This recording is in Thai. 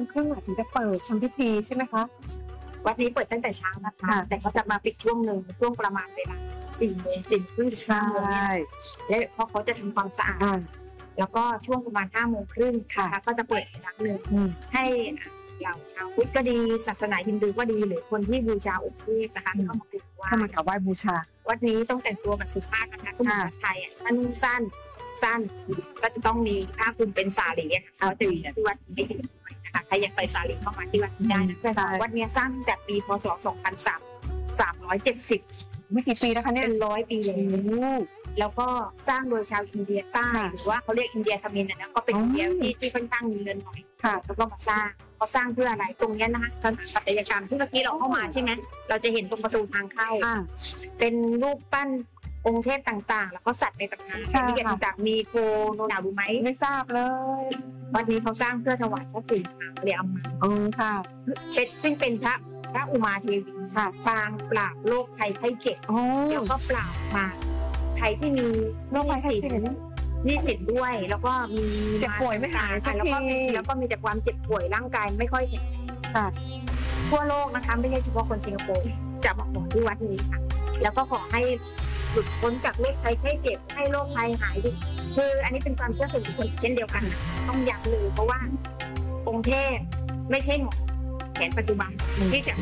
ครึ่งถึงจะเปิดทำพิธีใช่ไหมคะวัดนี้เปิดตั้งแต่เช้านะคะแต่เขาจะมาปิดช่วงหนึ่งช่วงประมาณเวลา4 โมง4 ครึ่งถึง5 โมงและเพราะเขาจะทำความสะอาดแล้วก็ช่วงประมาณ5 โมงครึ่งค่ะก็จะเปิดอีกครั้งหนึ่งให้เหล่าชาวพุทธก็ดีศาสนาฮินดูก็ดีหรือคนที่บูชาองค์เทพนะคะเข้ามากราบไหว้บูชาวัดนี้ต้องแต่งตัวแบบสุภาพนะคะสมุนไพรถ้านุ่งสั้นก็จะต้องมีผ้าคลุมเป็นสาลีเขาจะมีที่วัดไม่ถึงนะคะใครอยากไปสาลีเข้ามาที่วัดได้นะวัดนี้สร้างตั้งแต่ปีพศ2370 ไม่กี่ปีนะคะเนี่ยเป็น100 ปีเลยแล้วก็สร้างโดยชาวอินเดียใต้หรือว่าเขาเรียกอินเดียทมิฬนะก็เป็นอินเดียที่ค่อนข้างมีเงินหน่อยแล้วก็มาสร้างเขาสร้างเพื่ออะไรตรงนี้นะคะสถาปัตยกรรมที่เมื่อกี้เราเข้ามาใช่ไหมเราจะเห็นตรงประตูทางเข้าเป็นรูปปั้นองค์เทพต่างๆแล้วก็สัตว์ในตำนานที่เกี่ยวกับมีโคโนนาดูไหมไม่ทราบเลยวันนี้เขาสร้างเพื่อถวายพระศรีเรียมมาค่ะซึ่งเป็นพระอุมาเทวีปางปราบโรคภัยไข้เจ็บแล้วก็ปราบมาใครที่มีโรคภัยไข้เจ็บนี่สินด้วยแล้วก็มีเจ็บป่วยไม่หายสักทีแล้วก็มีแต่ความเจ็บป่วยร่างกายไม่ค่อยแข็งแรงทั่วโลกนะคะไม่ใช่เฉพาะคนสิงคโปร์จะมาขอที่วัดนี้ค่ะแล้วก็ขอให้หลุดพ้นจากโรคภัยไข้เจ็บให้โรคภัยหายดิคืออันนี้เป็นความเชื่อส่วนบุคคลเช่นเดียวกันต้องย้ำเลยเพราะว่าองค์เทพไม่ใช่หมอแผนปัจจุบันที่จะ